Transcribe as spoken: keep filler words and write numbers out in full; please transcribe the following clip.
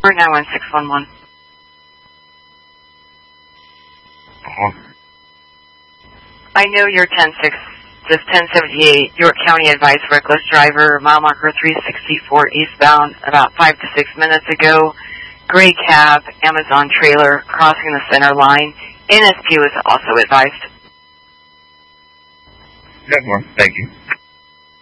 number, nine one six one one. Uh-huh. I know you're ten six, just ten seventy-eight, York County advised reckless driver, mile marker three sixty-four eastbound, about five to six minutes ago. Gray cab, Amazon trailer, crossing the center line. N S P was also advised. That one, thank you.